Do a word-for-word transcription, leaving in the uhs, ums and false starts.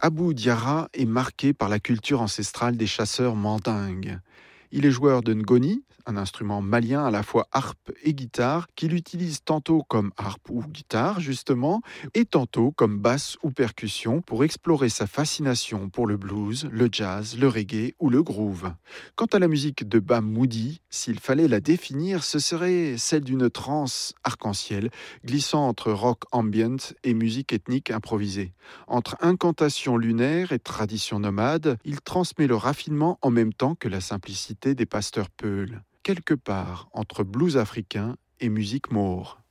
Abou Diarra est marqué par la culture ancestrale des chasseurs mandingues. Il est joueur de ngoni, un instrument malien à la fois harpe et guitare, qu'il utilise tantôt comme harpe ou guitare justement, et tantôt comme basse ou percussion pour explorer sa fascination pour le blues, le jazz, le reggae ou le groove. Quant à la musique de Bam Moody, s'il fallait la définir, ce serait celle d'une trance arc-en-ciel, glissant entre rock ambient et musique ethnique improvisée. Entre incantations lunaires et traditions nomades, il transmet le raffinement en même temps que la simplicité des pasteurs peuls, quelque part entre blues africain et musique maure.